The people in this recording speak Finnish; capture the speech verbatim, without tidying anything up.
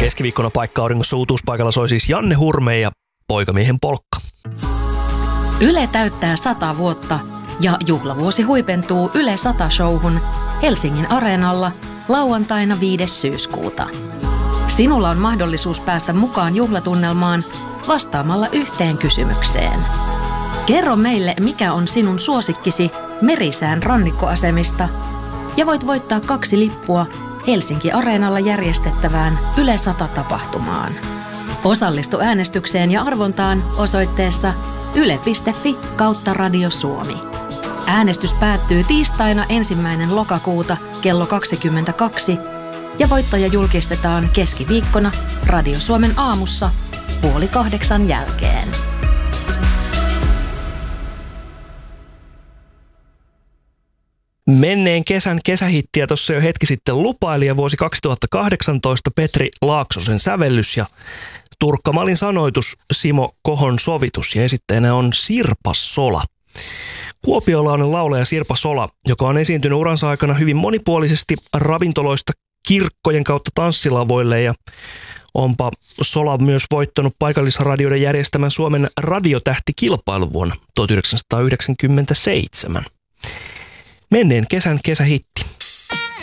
Keskiviikkona paikka auringossa uutuuspaikalla soi siis Janne Hurme ja Poikamiehen polkka. Yle täyttää sata vuotta ja juhlavuosi huipentuu Yle sata-showhun Helsingin Areenalla lauantaina viides syyskuuta. Sinulla on mahdollisuus päästä mukaan juhlatunnelmaan vastaamalla yhteen kysymykseen. Kerro meille, mikä on sinun suosikkisi Merisään rannikkoasemista ja voit voittaa kaksi lippua Helsinki Areenalla järjestettävään Yle sata-tapahtumaan. Osallistu äänestykseen ja arvontaan osoitteessa yle piste fi kautta Radio Suomi. Äänestys päättyy tiistaina ensimmäinen lokakuuta kello kaksikymmentäkaksi ja voittaja julkistetaan keskiviikkona Radio Suomen aamussa puoli kahdeksan jälkeen. Menneen kesän kesähittiä tuossa jo hetki sitten lupaili ja vuosi kaksituhattakahdeksantoista Petri Laaksosen sävellys ja Turkka Malin sanoitus Simo Kohon sovitus ja esittäjänä on Sirpa Sola. Kuopiolainen laulaja Sirpa Sola, joka on esiintynyt uransa aikana hyvin monipuolisesti ravintoloista kirkkojen kautta tanssilavoille ja onpa Sola myös voittanut paikallisradioiden järjestämän Suomen radiotähtikilpailun vuonna tuhatyhdeksänsataayhdeksänkymmentäseitsemän. Menneen kesän kesähittiä.